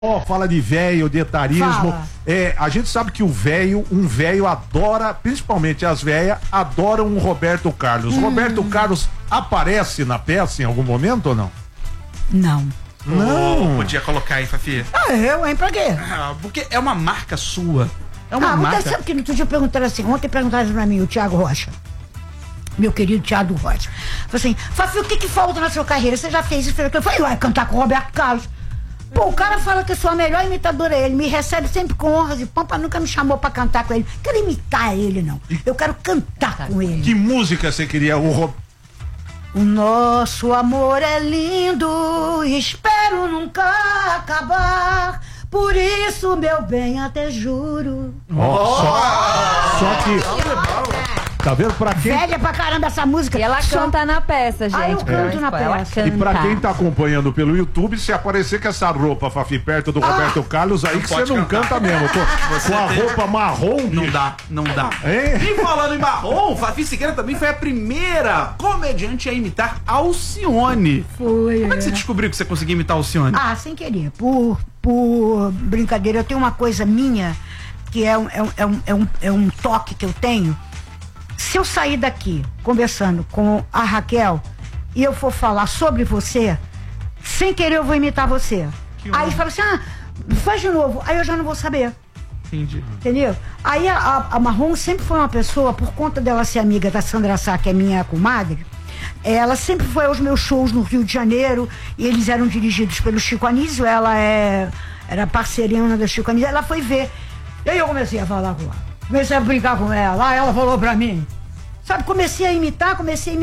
Fala de véio, de etarismo. Fala. A gente sabe que um véio adora, principalmente as véias, adoram um Roberto Carlos. Roberto Carlos aparece na peça em algum momento ou não? Não. Não. Podia colocar aí, Fafi. Eu, hein? Pra quê? Porque é uma marca sua. É uma marca. Sabe que no outro dia perguntaram assim, ontem perguntaram pra mim, o Thiago Rocha. Meu querido Thiago Rocha. Falei assim, Fafi, o que falta na sua carreira? Você já fez isso? Eu falei, cantar com o Roberto Carlos. Pô, o cara fala que eu sou a melhor imitadora. Ele me recebe sempre com honras e pompa, nunca me chamou pra cantar com ele. Quero imitar ele, não. Eu quero cantar com ele. Que música você queria? O nosso amor é lindo, espero nunca acabar. Por isso, meu bem, até juro. Só que... Tá vendo? Pra quem... Velha pra caramba essa música. E ela canta na peça, gente. Eu canto na peça. E pra quem tá acompanhando pelo YouTube, se aparecer com essa roupa, Fafi, perto do Roberto Carlos, aí que você não canta mesmo. Com a roupa marrom, Não dá. Hein? E falando em marrom, Fafi Siqueira também foi a primeira comediante a imitar Alcione. Foi. Como é que você descobriu que você conseguia imitar Alcione? Sem querer. Por brincadeira, eu tenho uma coisa minha, que é um toque que eu tenho. Se eu sair daqui conversando com a Raquel e eu for falar sobre você, sem querer eu vou imitar você. Aí fala assim, faz de novo. Aí eu já não vou saber. Entendi. Entendeu? Aí a Marrom sempre foi uma pessoa, por conta dela ser amiga da Sandra Sá, que é minha comadre, ela sempre foi aos meus shows no Rio de Janeiro, e eles eram dirigidos pelo Chico Anísio, ela era parceirina do Chico Anísio, ela foi ver. E aí eu comecei a falar com ela. Comecei a brincar com ela. Aí ela falou pra mim. Sabe, comecei a imitar.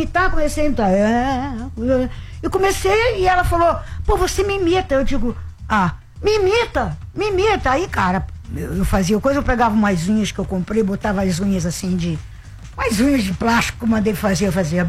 Eu comecei e ela falou, pô, você me imita. Eu digo, me imita. Aí, cara, eu fazia coisa, eu pegava umas unhas que eu comprei, botava as unhas assim umas unhas de plástico, mandei fazer, eu fazia.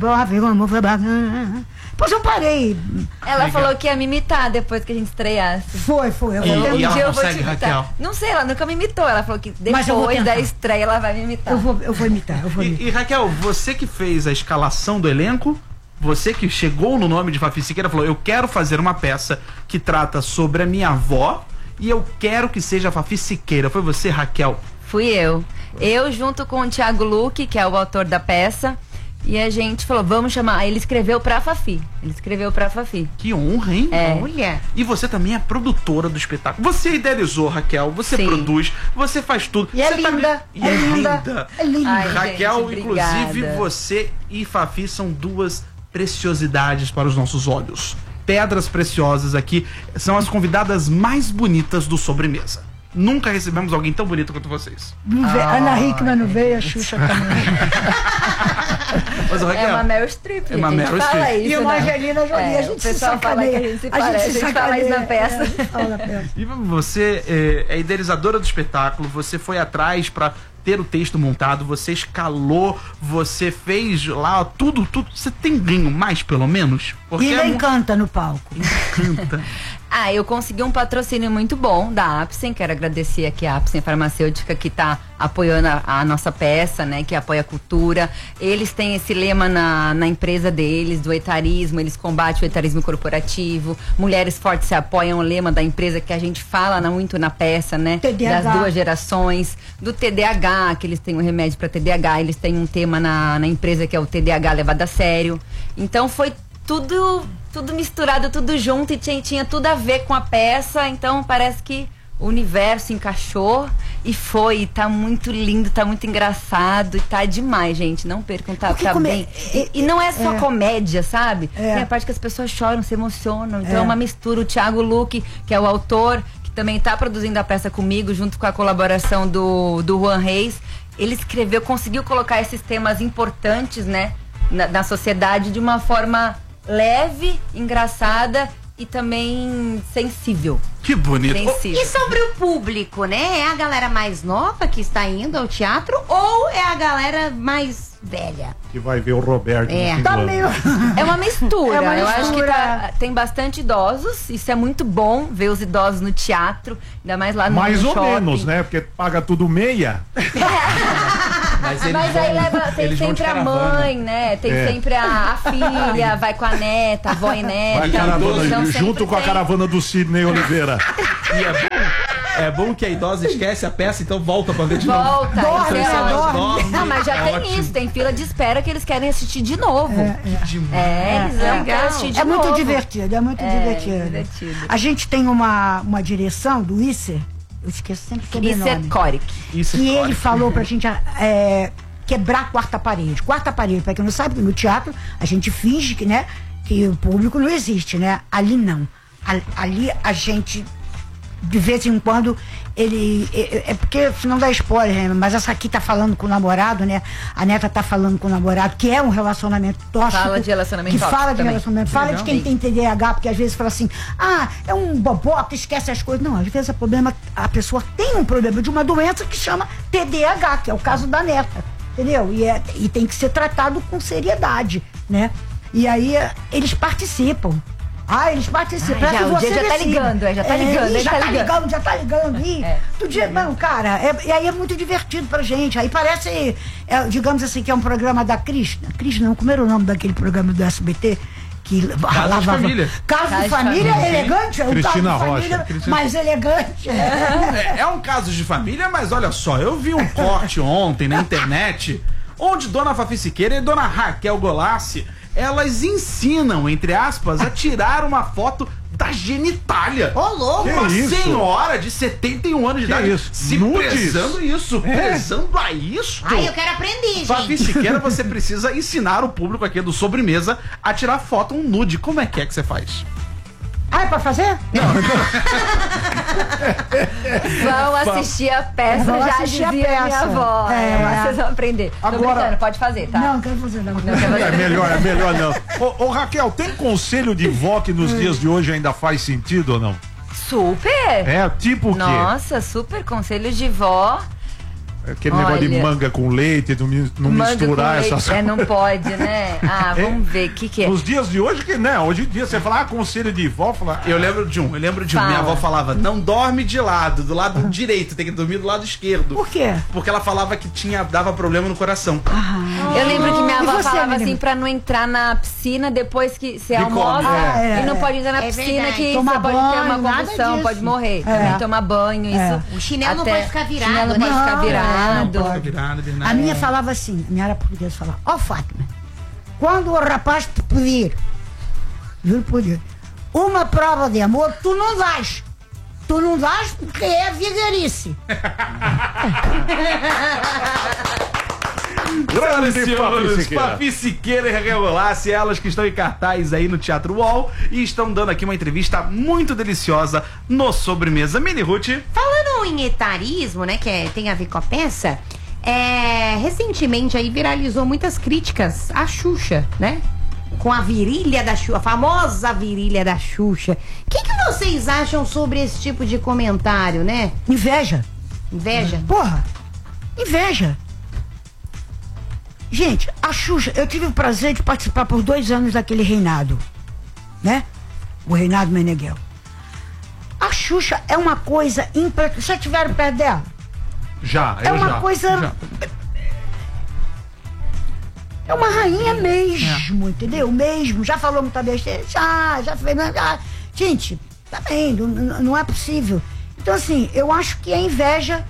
Depois eu parei. Ela falou que ia me imitar depois que a gente estreasse. Foi. E ela consegue, Raquel? Não sei, ela nunca me imitou. Ela falou que depois da estreia ela vai me imitar. Eu vou imitar. E Raquel, você que fez a escalação do elenco, você que chegou no nome de Fafi Siqueira, falou, eu quero fazer uma peça que trata sobre a minha avó e eu quero que seja Fafi Siqueira. Foi você, Raquel? Fui eu. Eu junto com o Thiago Luque, que é o autor da peça, e a gente falou, vamos chamar. Aí ele escreveu pra Fafi. Que honra, hein? Olha. E você também é produtora do espetáculo. Você idealizou, Raquel, você produz, você faz tudo. E é linda. É linda. Ai, Raquel, gente, inclusive, obrigada. você e Fafi são duas preciosidades para os nossos olhos. Pedras preciosas aqui, são as convidadas mais bonitas do Sobremesa. Nunca recebemos alguém tão bonito quanto vocês. Ana Hickman não veio, a Xuxa também. Mas, Raquel, É uma Meryl Streep. É uma Meryl Fala Streep. isso, E uma né? Angelina Jolie, a gente se pessoal fala que a gente se parece, a gente fala isso na peça. E você é idealizadora do espetáculo, você foi atrás pra ter o texto montado, você escalou, você fez lá tudo. Você tem ganho mais, pelo menos? E ele encanta no palco. Encanta. Eu consegui um patrocínio muito bom da Apsen, quero agradecer aqui a Apsen Farmacêutica, que está apoiando a nossa peça, né, que apoia a cultura. Eles têm esse lema na empresa deles, do etarismo, eles combatem o etarismo corporativo. Mulheres Fortes se apoiam, o lema da empresa que a gente fala muito na peça, né, TDAH. das duas gerações, do TDAH, que eles têm um remédio para TDAH, eles têm um tema na empresa que é o TDAH levado a sério. Então foi tudo misturado, tudo junto, e tinha tudo a ver com a peça, então parece que o universo encaixou e tá muito lindo, tá muito engraçado e tá demais, gente, não percam, tá bem. E não é só comédia, sabe? Tem a parte que as pessoas choram, se emocionam, então é uma mistura. O Thiago Luque, que é o autor, que também tá produzindo a peça comigo, junto com a colaboração do Juan Reis, ele conseguiu colocar esses temas importantes, né, na sociedade de uma forma leve, engraçada e também sensível. Que bonito. E sobre o público, né? É a galera mais nova que está indo ao teatro ou é a galera mais velha? Que vai ver o Roberto no fim do ano. É uma mistura. É uma Eu acho que mistura. tem bastante idosos. Isso é muito bom, ver os idosos no teatro, ainda mais lá no Mais ou shopping. menos, né? Porque paga tudo meia. Mas, eles Mas aí vão- leva, tem eles vão de sempre a caravana. mãe, né? Tem sempre a filha, vai com a neta, a avó e neta. Vai caravana, Então, sempre junto com a tem- caravana do Sidney Oliveira. E é bom que a idosa esquece a peça, então volta pra ver de novo. Volta, Dorme, isso é ela ótimo. dorme. Não, mas já tem Ótimo. isso, tem fila de espera que eles querem assistir de novo. Eles legal. querem assistir de É novo. muito divertido, é muito divertido. divertido. A gente tem uma direção do Isser, eu esqueço sempre o Isso é sobrenome. Coric. Isso é Que ele código. falou pra gente quebrar a quarta parede. Quarta parede, pra quem não sabe, no teatro a gente finge que, né, que o público não existe, né? Ali não. Ali a gente, de vez em quando, é porque se não dá spoiler, né? Mas essa aqui tá falando com o namorado, né? A neta tá falando com o namorado, que é um relacionamento tóxico. Fala de relacionamento que tóxico fala de também. relacionamento. Fala de quem tem TDAH, porque às vezes fala assim, é um boboca, esquece as coisas. Não, às vezes a pessoa tem um problema de uma doença que chama TDAH, que é o caso da neta, entendeu? E tem que ser tratado com seriedade, né? E aí eles participam. Eles participam. Ai, Pra já, que o você dia já tá decida. ligando, já tá ligando, Já tá ligando. Não, cara, e aí é muito divertido pra gente. Aí parece, digamos assim, que é um programa da Krishna. Krishna, não, como era o nome daquele programa do SBT? Que Casa de Família. Caso de Família elegante, é um Cristina caso de Rocha. família mais elegante. É um caso de família, mas olha só, eu vi um corte ontem na internet onde Dona Fafi Siqueira e Dona Raquel Golassi, elas ensinam, entre aspas, a tirar uma foto da genitália. Ô, louco! Que Uma isso? senhora de 71 anos de Que idade isso? se Nudes? prezando isso, prezando a isso. Ai, eu quero aprender, Fafi gente. Siqueira, você precisa ensinar o público aqui do Sobremesa a tirar foto um nude. Como é que você faz? É pra fazer? Vão assistir a peça, Vão já assistir a dizia minha peça. avó. É. Vocês vão aprender. Tô Agora- brincando, pode fazer, tá? Não quero fazer, não. É melhor não. Ô, Raquel, tem conselho de vó que nos dias de hoje ainda faz sentido ou não? Super! É, tipo o quê? Nossa, super conselhos de vó. Aquele negócio de Olha. manga com leite, não Manga misturar com leite. essas Não pode, né? Vamos ver o que é. Nos dias de hoje, que né? Hoje em dia você fala, conselho de vó, fala. Eu lembro de um. Fala. Minha avó falava, não dorme de lado, do lado direito, tem que dormir do lado esquerdo. Por quê? Porque ela falava que dava problema no coração. Eu lembro que minha E avó você, falava menina? assim pra não entrar na piscina depois que você Que almoça. come, é. E não pode entrar na É piscina verdade. que Tomar você pode ter banho, uma nada convulsão, disso. pode morrer. É. Também tomar banho, isso. O chinelo não pode ficar virado, Chinelo não né? pode ficar Não, virado. não pode. É. A minha falava assim, a minha era portuguesa, falava, Fátima, quando o rapaz te pedir, juro por Deus, uma prova de amor, tu não dás. Tu não dás porque é vigarice. Senhoras e Fafi senhores, Siqueira. Fafi Siqueira e Raquel Golassi, elas que estão em cartaz aí no Teatro UOL e estão dando aqui uma entrevista muito deliciosa no Sobremesa. Mini Ruth. Falando em etarismo, né, que tem a ver com a peça, recentemente aí viralizou muitas críticas à Xuxa, né? Com a virilha da Xuxa, a famosa virilha da Xuxa. O que vocês acham sobre esse tipo de comentário, né? Inveja. Inveja? Porra, inveja. Gente, a Xuxa, eu tive o prazer de participar por 2 anos daquele reinado, né? O reinado Meneghel. A Xuxa é uma coisa impressionante. Já estiveram perto dela? Já, É uma já. coisa. É uma rainha mesmo, entendeu? Mesmo. Já falou muita besteira? Já fez. Gente, tá bem, não é possível. Então, assim, eu acho que é inveja.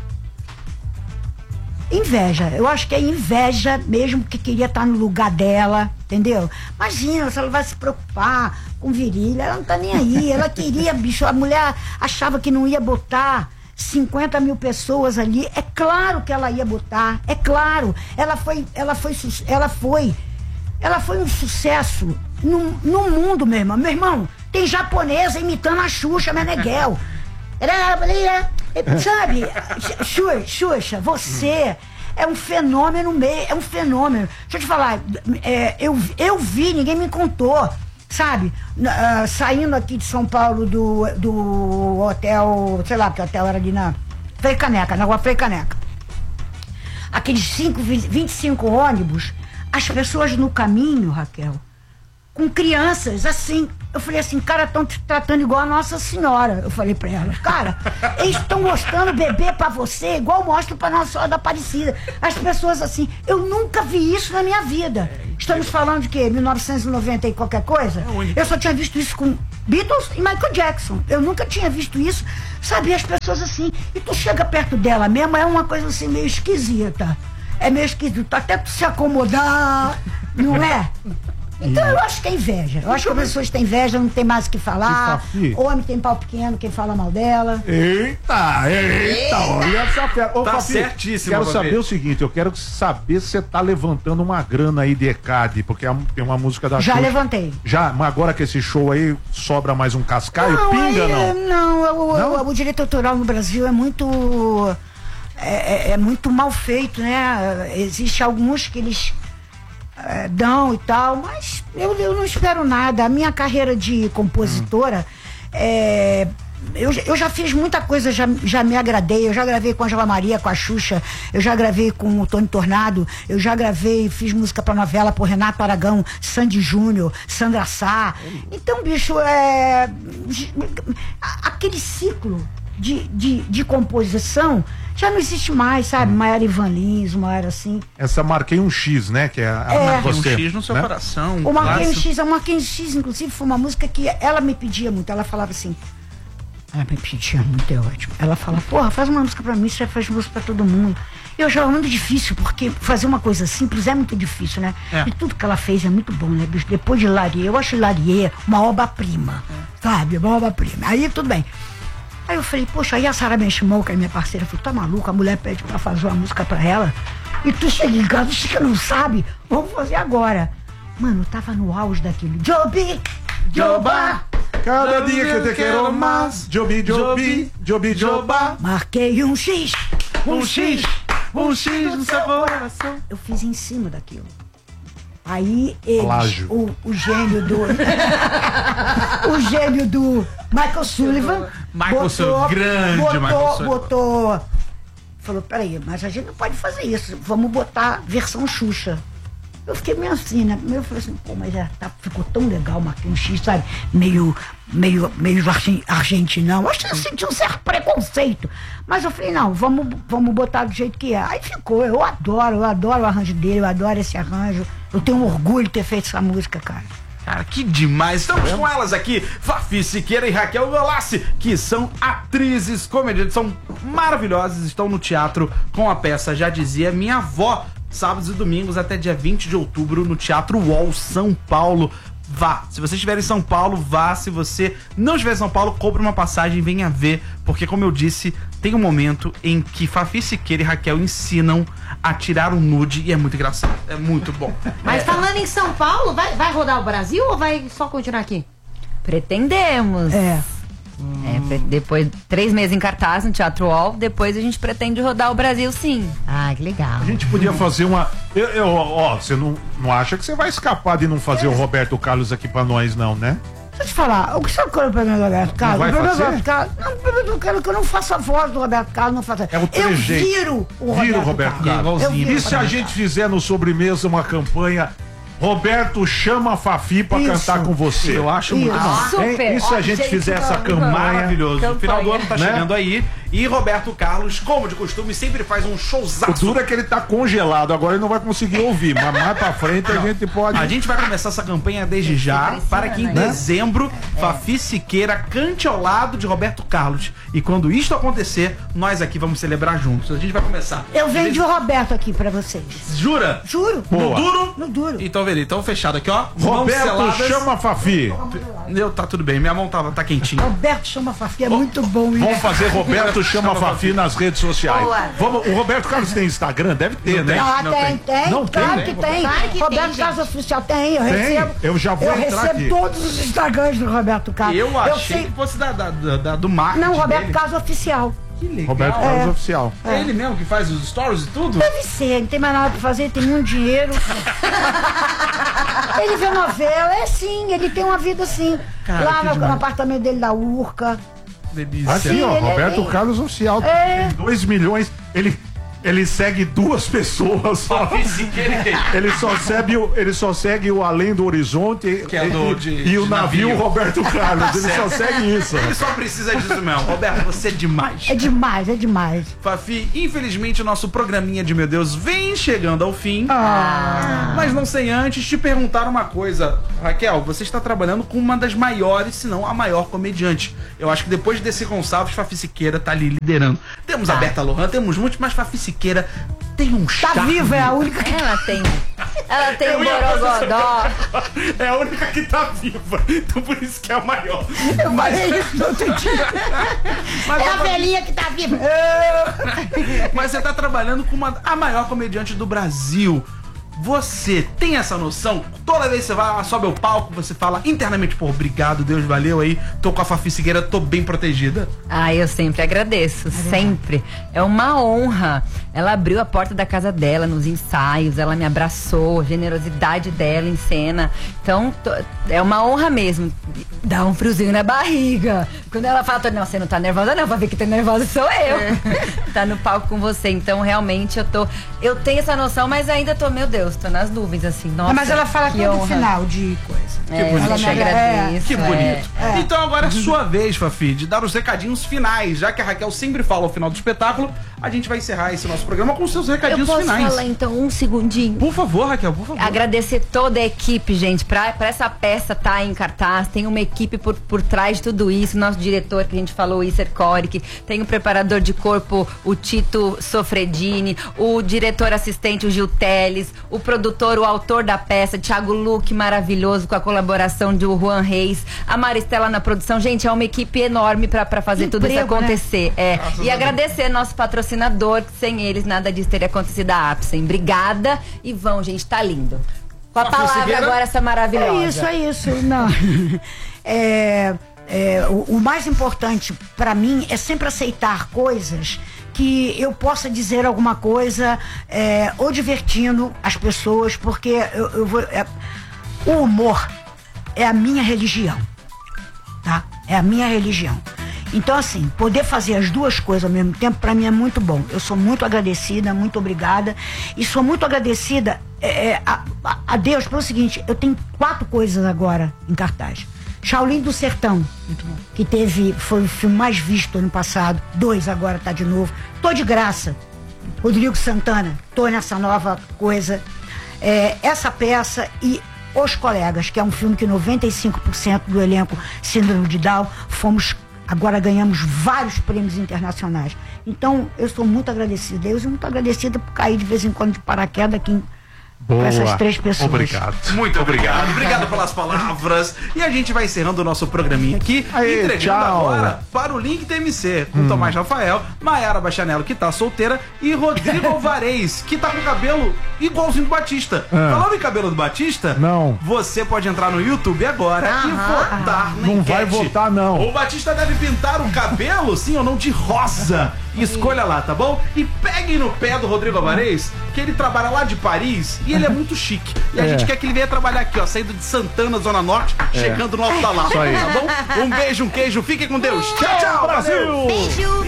Eu acho que é inveja mesmo, que queria estar no lugar dela, entendeu? Imagina, se ela vai se preocupar com virilha, ela não tá nem aí. Ela queria, bicho, a mulher achava que não ia botar 50 mil pessoas ali. É claro que ela ia botar, é claro. Ela foi um sucesso no mundo, meu irmão. Meu irmão, tem japonesa imitando a Xuxa Meneghel. Sabe, Xuxa, você é um fenômeno é um fenômeno. Deixa eu te falar, eu vi, ninguém me contou, sabe? Saindo aqui de São Paulo do hotel, sei lá, porque o hotel era ali na Frei Caneca, na rua Frei Caneca. Aqueles 25 ônibus, as pessoas no caminho, Raquel, com crianças, assim. Eu falei assim, cara, estão te tratando igual a Nossa Senhora. Eu falei pra ela, cara, eles estão mostrando bebê pra você igual mostram pra Nossa Senhora da Aparecida. As pessoas assim, eu nunca vi isso na minha vida. Estamos falando de quê? 1990 e qualquer coisa? Eu só tinha visto isso com Beatles e Michael Jackson. Eu nunca tinha visto isso. Sabe, as pessoas assim, e tu chega perto dela mesmo, é uma coisa assim meio esquisita. É meio esquisito, até tu se acomodar, não é? Então eu acho que é inveja. Eu acho que as pessoas têm inveja, não tem mais o que falar. Homem tem pau pequeno, quem fala mal dela. Eita, olha essa fera. Ô, Tá Fafi, certíssimo, quero Fafi. saber o seguinte, eu quero saber se você tá levantando uma grana aí de ECAD, porque tem uma música da Já Xuxa. levantei. Já, mas agora que esse show aí sobra mais um cascaio, pinga aí, não? O direito autoral no Brasil é muito muito mal feito, né? Existe alguns que eles dão e tal, mas eu não espero nada. A minha carreira de compositora, eu já fiz muita coisa, já me agradei. Eu já gravei com a Angela Maria, com a Xuxa, eu já gravei com o Tony Tornado, eu já fiz música pra novela por Renato Aragão, Sandy Júnior, Sandra Sá. Então, bicho, aquele ciclo de composição já não existe mais, sabe? Maiara Ivan Lins, Maiara assim. Essa Marquei um X, né? Que é a Marquei um você, X no seu né? coração. O Marquei um clássico. X, a Marquei um X, inclusive, foi uma música que ela me pedia muito. Ela falava assim, ela me pedia muito, é ótimo. Ela fala, porra, faz uma música pra mim, você faz música pra todo mundo. Eu já é muito difícil, porque fazer uma coisa simples é muito difícil, né? E tudo que ela fez é muito bom, né, bicho? Depois de Larie, eu acho Larie uma obra-prima, sabe? Uma obra-prima. Aí tudo bem. Aí eu falei, poxa, aí a Sarah Benchimol, que é minha parceira, falou, tá maluca? A mulher pede pra fazer uma música pra ela. E tu chega em casa, você não sabe, vamos fazer agora. Mano, eu tava no auge daquilo. Jobi, Joba, Cada dia que eu te quero mais. Jobi, Joba. marquei um X. Um X no seu coração. Eu fiz em cima daquilo. Aí eles, Plágio. o gênio do o gênio do Michael Sullivan Grande Michael Sullivan. botou, falou, peraí, mas a gente não pode fazer isso, vamos botar versão Xuxa. Eu fiquei meio assim, né? Eu falei assim, pô, mas ficou tão legal, Marquinhos X, sabe? Meio argentinão. Acho que eu senti um certo preconceito. Mas eu falei, não, vamos botar do jeito que é. Aí ficou, eu adoro o arranjo dele, eu adoro esse arranjo. Eu tenho orgulho de ter feito essa música, cara. Cara, que demais. Estamos com elas aqui, Fafi Siqueira e Raquel Golassi, que são atrizes, comediantes, são maravilhosas, estão no teatro com a peça Já Dizia Minha Avó, sábados e domingos até dia 20 de outubro no Teatro UOL, São Paulo. Vá. Se você estiver em São Paulo, vá. Se você não estiver em São Paulo, compre uma passagem e venha ver. Porque, como eu disse, tem um momento em que Fafi Siqueira e Raquel ensinam a tirar um nude e é muito engraçado. É muito bom. Mas falando em São Paulo, vai rodar o Brasil ou vai só continuar aqui? Pretendemos. É. Depois, 3 meses em cartaz no Teatro UOL, depois a gente pretende rodar o Brasil, sim. Ah, que legal. A gente podia fazer uma. Você não acha que você vai escapar de não fazer o Roberto Carlos aqui pra nós, não, né? Deixa eu te falar, o que você quer para o Roberto Carlos? vai O problema do fazer? Roberto Carlos, não, o problema do Carlos é que eu não faço a voz do Roberto Carlos, não faço. É o Eu trejeito. viro o Roberto Carlos. É igualzinho. Eu viro E o se a Roberto gente fizer no sobremesa uma campanha, Roberto chama a Fafi pra Isso. cantar com você? Eu acho muito Isso. bom. Super. E se a gente fizer essa campanha? Maravilhoso. O final do ano tá Né? chegando aí. E Roberto Carlos, como de costume, sempre faz um O showzaço. duro é que ele tá congelado, agora ele não vai conseguir ouvir, mas mais pra frente a gente pode. A gente vai começar essa campanha desde já, para que em dezembro Fafi Siqueira cante ao lado de Roberto Carlos. E quando isto acontecer, nós aqui vamos celebrar juntos. A gente vai começar. Eu vendi o Roberto aqui pra vocês. Jura? Juro. No duro? No duro. Então, beleza. Então, fechado aqui, ó. Mãos Roberto, seladas. chama a Fafi. Tá tudo bem. Minha mão tá quentinha. Roberto chama Fafi, é muito bom isso. Vamos fazer Roberto chama a Fafi nas redes sociais. Boa. O Roberto Carlos tem Instagram? Deve ter, né? Ah, Não tem. Não Claro tem? que tem. Claro que Roberto tem, Carlos gente. Oficial tem, eu recebo. Eu já vou entrar recebo aqui. todos os Instagrams do Roberto Carlos. Eu achei sei. que fosse do marketing. Não, Roberto dele. Carlos Oficial. Que legal. Roberto Carlos Oficial. É ele mesmo que faz os stories e tudo? Deve ser, não tem mais nada pra fazer, ele tem muito dinheiro. Ele vê novela, é sim, ele tem uma vida assim. Cara, Lá que no demais. apartamento dele da Urca. Delícia. Aqui, Sim, ó, ele é Roberto bem- Carlos Oficial. É. Tem 2 milhões. Ele Ele segue duas pessoas só. Fafi Siqueira e quem? Ele só segue o Além do Horizonte Que é e o navio Roberto Carlos. Ele só segue isso. Ele só precisa disso mesmo. Roberto, você é demais. É demais, é demais. Fafi, infelizmente o nosso programinha de Meu Deus vem chegando ao fim. Mas não sem antes te perguntar uma coisa. Raquel, você está trabalhando com uma das maiores, se não a maior comediante. Eu acho que depois desse Gonçalves, Fafi Siqueira tá ali liderando. Temos a Berta Lohan, temos muitos, mas Fafi Siqueira tem um charme. Tá viva, é a única que... Ela tem o Borogodó. É a única que tá viva. Então por isso que é a maior. Eu falei isso no outro dia. Mas, É a velhinha que tá viva. mas você tá trabalhando com a maior comediante do Brasil. Você tem essa noção? Toda vez que você vai, sobe ao palco, você fala internamente, pô, obrigado, Deus, valeu aí, tô com a Fafi Siqueira, tô bem protegida. Eu sempre agradeço, sempre. É uma honra. Ela abriu a porta da casa dela nos ensaios, ela me abraçou, a generosidade dela em cena. Então, é uma honra mesmo. Dá um friozinho na barriga. Quando ela fala, não, você não tá nervosa não, pra ver que tá nervosa sou eu. Tá no palco com você. Então, realmente, eu tenho essa noção, mas ainda tô, meu Deus, tô nas nuvens, assim. Nossa, Mas ela fala que todo honra. final de coisa. Que bonito. Ela me agradeço. Que bonito. É. Então agora é sua vez, Fafi, de dar os recadinhos finais. Já que a Raquel sempre fala ao final do espetáculo, a gente vai encerrar esse nosso programa com seus Eu recadinhos posso finais. falar, então, um segundinho? Por favor, Raquel, por favor. Agradecer toda a equipe, gente, pra essa peça tá em cartaz, tem uma equipe por trás de tudo isso, nosso diretor que a gente falou, o Isser Coric, tem o preparador de corpo, o Tito Sofredini, o diretor assistente, o Gil Teles, o produtor, o autor da peça, Thiago Luque, maravilhoso, com a colaboração de o Juan Reis, a Maristela na produção, gente, é uma equipe enorme pra fazer tudo isso Emprego, né? acontecer. E agradecer nosso patrocinador, que sem eles nada disso teria acontecido, a Apsen. Obrigada e vão, gente, tá lindo. Com a Fafi palavra Siqueira? agora, essa maravilhosa. É isso. Não. O mais importante pra mim é sempre aceitar coisas que eu possa dizer alguma coisa ou divertindo as pessoas, porque o humor é a minha religião, tá? É a minha religião. Então, assim, poder fazer as duas coisas ao mesmo tempo, pra mim é muito bom. Eu sou muito agradecida, muito obrigada. E sou muito agradecida a Deus pelo seguinte, eu tenho 4 coisas agora em cartaz. Shaolin do Sertão, que foi o filme mais visto ano passado. 2 agora tá de novo. Tô de graça. Rodrigo Santana, tô nessa nova coisa. Essa peça e Os Colegas, que é um filme que 95% do elenco Síndrome de Down agora ganhamos vários prêmios internacionais. Então, eu sou muito agradecida a Deus e muito agradecida por cair de vez em quando de paraquedas aqui com essas 3 pessoas. Obrigado. Muito obrigado. Obrigado pelas palavras. E a gente vai encerrando o nosso programinha aqui, Aê, entregando tchau. agora para o Link TMC, com Tomás Rafael, Maiara Bachanello, que tá solteira, e Rodrigo Alvarez, que tá com o cabelo igualzinho do Batista. Falando em cabelo do Batista, Não. você pode entrar no YouTube agora e votar na Não enquete. vai votar, não. O Batista deve pintar o cabelo, sim ou não, de rosa. Escolha lá, tá bom? E peguem no pé do Rodrigo Alvarez, que ele trabalha lá de Paris e ele é muito chique. E a gente quer que ele venha trabalhar aqui, ó, saindo de Santana, Zona Norte, chegando no Alto da Lapa. Isso aí. Tá bom? Um beijo, um queijo, fiquem com Deus. Tchau, tchau, Brasil! Beijo!